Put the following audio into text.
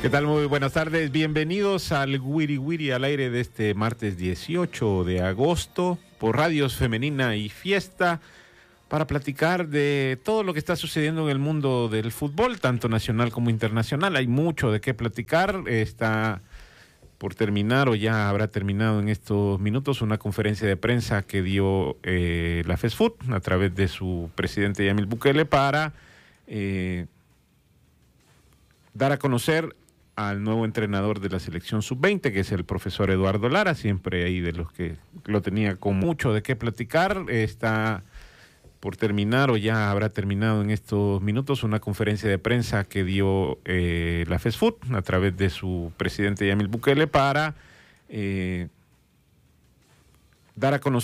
¿Qué tal? Muy buenas tardes. Bienvenidos al Wiri Wiri al aire de este martes 18 de agosto por Radios Femenina y Fiesta para platicar de todo lo que está sucediendo en el mundo del fútbol, tanto nacional como internacional. Hay mucho de qué platicar. Está por terminar o ya habrá terminado en estos minutos una conferencia de prensa que dio la FESFUT a través de su presidente Yamil Bukele para dar a conocer al nuevo entrenador de la selección sub-20, que es el profesor Eduardo Lara, siempre ahí de los que lo tenía con mucho de qué platicar. Está por terminar o ya habrá terminado en estos minutos una conferencia de prensa que dio la FESFUT a través de su presidente Yamil Bukele para dar a conocer